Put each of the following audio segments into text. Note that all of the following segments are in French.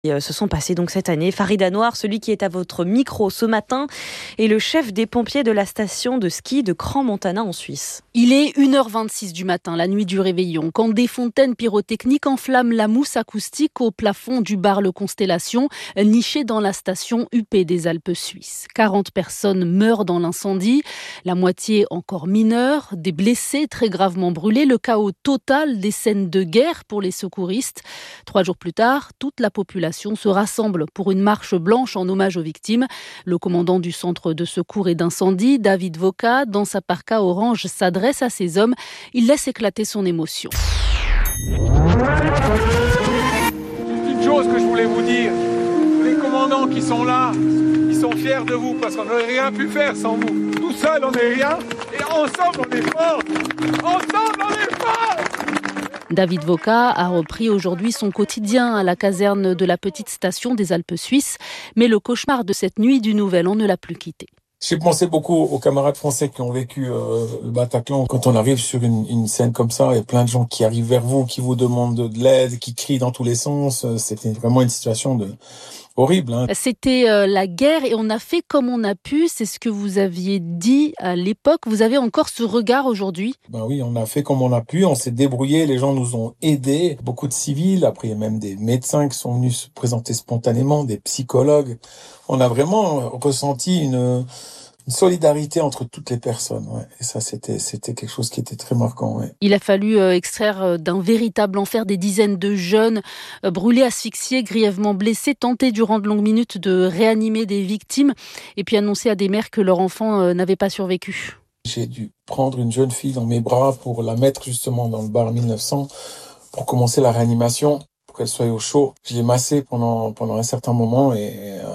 Se sont passés donc cette année. Farid Anouar, celui qui est à votre micro ce matin, est le chef des pompiers de la station de ski de Crans-Montana en Suisse. Il est 1h26 du matin, la nuit du réveillon, quand des fontaines pyrotechniques enflamment la mousse acoustique au plafond du bar Le Constellation, niché dans la station UP des Alpes suisses. 40 personnes meurent dans l'incendie, la moitié encore mineure, des blessés très gravement brûlés, le chaos total des scènes de guerre pour les secouristes. 3 jours plus tard, toute la population se rassemble pour une marche blanche en hommage aux victimes. Le commandant du centre de secours et d'incendie, David Voka, dans sa parka orange, s'adresse à ces hommes. Il laisse éclater son émotion. Juste une chose que je voulais vous dire. Les commandants qui sont là, ils sont fiers de vous parce qu'on n'aurait rien pu faire sans vous. Tout seul, on n'est rien. Et ensemble, on est fort. Ensemble, on est fort. David Voka a repris aujourd'hui son quotidien à la caserne de la petite station des Alpes suisses, mais le cauchemar de cette nuit du Nouvel An ne l'a plus quitté. J'ai pensé beaucoup aux camarades français qui ont vécu le Bataclan. Quand on arrive sur une scène comme ça, il y a plein de gens qui arrivent vers vous, qui vous demandent de l'aide, qui crient dans tous les sens. C'était vraiment une situation horrible. C'était la guerre et on a fait comme on a pu. C'est ce que vous aviez dit à l'époque. Vous avez encore ce regard aujourd'hui ? Ben oui, on a fait comme on a pu. On s'est débrouillé. Les gens nous ont aidés. Beaucoup de civils. Après, il y a même des médecins qui sont venus se présenter spontanément, des psychologues. On a vraiment ressenti une solidarité entre toutes les personnes. Ouais. Et ça, c'était quelque chose qui était très marquant. Ouais. Il a fallu extraire d'un véritable enfer des dizaines de jeunes brûlés, asphyxiés, grièvement blessés, tenter durant de longues minutes de réanimer des victimes et puis annoncer à des mères que leur enfant n'avait pas survécu. J'ai dû prendre une jeune fille dans mes bras pour la mettre justement dans le bar 1900 pour commencer la réanimation, pour qu'elle soit au chaud. Je l'ai massée pendant un certain moment et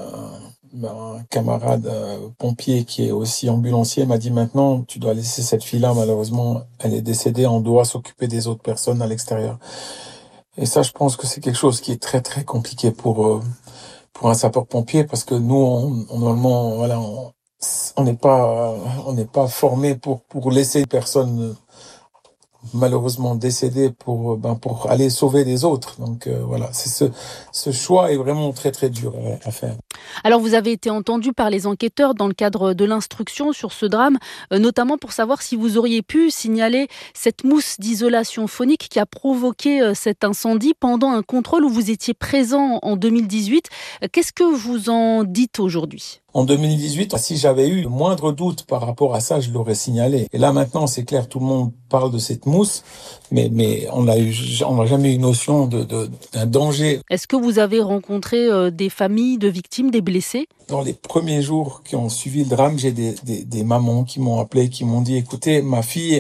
un camarade pompier qui est aussi ambulancier m'a dit maintenant tu dois laisser cette fille-là, malheureusement elle est décédée, on doit s'occuper des autres personnes à l'extérieur. Et ça, je pense que c'est quelque chose qui est très très compliqué pour un sapeur-pompier parce que nous normalement voilà on n'est pas formé pour laisser une personne malheureusement décédée pour aller sauver les autres. Donc voilà, c'est ce choix est vraiment très très dur à faire. Alors vous avez été entendu par les enquêteurs dans le cadre de l'instruction sur ce drame, notamment pour savoir si vous auriez pu signaler cette mousse d'isolation phonique qui a provoqué cet incendie pendant un contrôle où vous étiez présent en 2018. Qu'est-ce que vous en dites aujourd'hui ? En 2018, si j'avais eu le moindre doute par rapport à ça, je l'aurais signalé. Et là, maintenant, c'est clair, tout le monde parle de cette mousse, mais on n'a jamais eu notion d'un danger. Est-ce que vous avez rencontré des familles de victimes, des blessés ? Dans les premiers jours qui ont suivi le drame, j'ai des mamans qui m'ont appelé, qui m'ont dit, écoutez, ma fille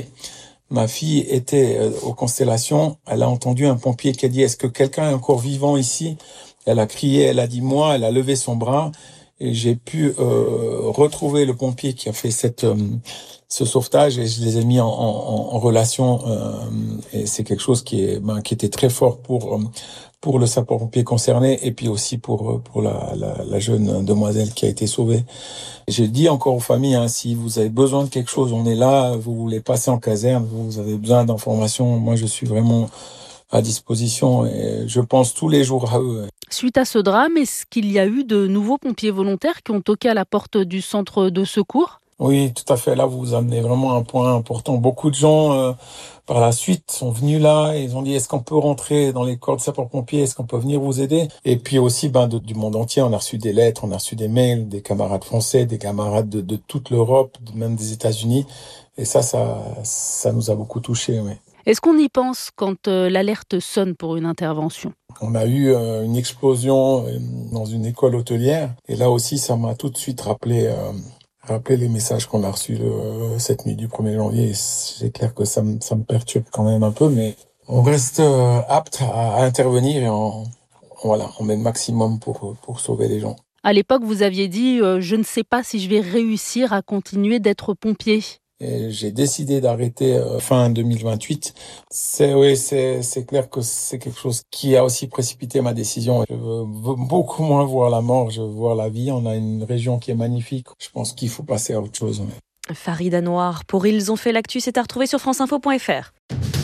était aux Constellations, elle a entendu un pompier qui a dit, est-ce que quelqu'un est encore vivant ici ? Elle a crié, elle a dit moi, elle a levé son bras. Et j'ai pu retrouver le pompier qui a fait ce sauvetage et je les ai mis en relation et c'est quelque chose qui était très fort pour le sapeur-pompier concerné et puis aussi pour la jeune demoiselle qui a été sauvée. J'ai dit encore aux familles, si vous avez besoin de quelque chose, on est là, vous voulez passer en caserne, vous avez besoin d'informations, moi je suis vraiment à disposition et je pense tous les jours à eux. Suite à ce drame, est-ce qu'il y a eu de nouveaux pompiers volontaires qui ont toqué à la porte du centre de secours ? Oui, tout à fait. Là, vous amenez vraiment un point important. Beaucoup de gens, par la suite, sont venus là et ils ont dit, est-ce qu'on peut rentrer dans les corps de sapeurs-pompiers ? Est-ce qu'on peut venir vous aider ? Et puis aussi, du monde entier, on a reçu des lettres, on a reçu des mails, des camarades français, des camarades de toute l'Europe, même des États-Unis. Et ça nous a beaucoup touchés, oui. Est-ce qu'on y pense quand l'alerte sonne pour une intervention ? On a eu une explosion dans une école hôtelière. Et là aussi, ça m'a tout de suite rappelé les messages qu'on a reçus cette nuit du 1er janvier. C'est clair que ça me perturbe quand même un peu, mais on reste apte à intervenir et on met le maximum pour sauver les gens. À l'époque, vous aviez dit « Je ne sais pas si je vais réussir à continuer d'être pompier ». Et j'ai décidé d'arrêter fin 2028. C'est clair que c'est quelque chose qui a aussi précipité ma décision. Je veux beaucoup moins voir la mort, je veux voir la vie. On a une région qui est magnifique. Je pense qu'il faut passer à autre chose. Farid Anouar, pour Ils ont fait l'actu, c'est à retrouver sur franceinfo.fr.